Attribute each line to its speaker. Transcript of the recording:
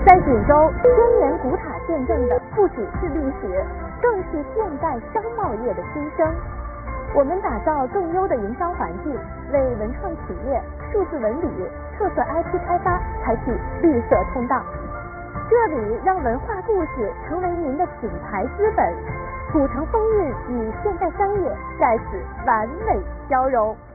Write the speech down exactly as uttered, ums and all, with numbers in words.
Speaker 1: 在锦州，千年古塔见证的不只是历史，更是现代商贸业的新生。我们打造更优的营销环境，为文创企业、数字文旅、特色 I P 开发开辟绿色通道。这里让文化故事成为您的品牌资本，古城风韵与现代商业在此完美交融。